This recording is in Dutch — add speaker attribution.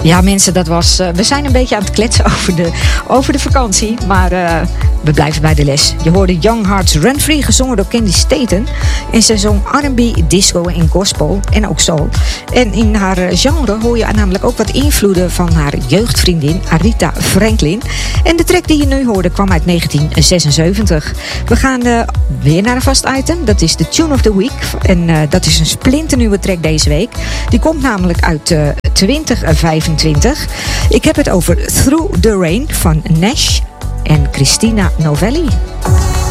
Speaker 1: Ja mensen, dat was... we zijn een beetje aan het kletsen over de vakantie. Maar we blijven bij de les. Je hoorde Young Hearts Run Free, gezongen door Candy Staten. En ze zong R&B, disco en gospel. En ook soul. En in haar genre hoor je namelijk ook wat invloeden van haar jeugdvriendin Aretha Franklin. En de track die je nu hoorde kwam uit 1976. We gaan weer naar een vast item. Dat is de Tune of the Week. En dat is een splinternieuwe track deze week. Die komt namelijk uit 2025. Ik heb het over Through the Rain van Nash en Christina Novelli.